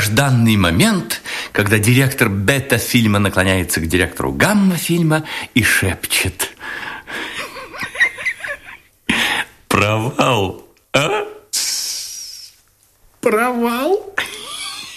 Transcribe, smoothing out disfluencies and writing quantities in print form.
долгожданный момент, когда директор бета-фильма наклоняется к директору гамма-фильма и шепчет: «Провал, а?» Провал?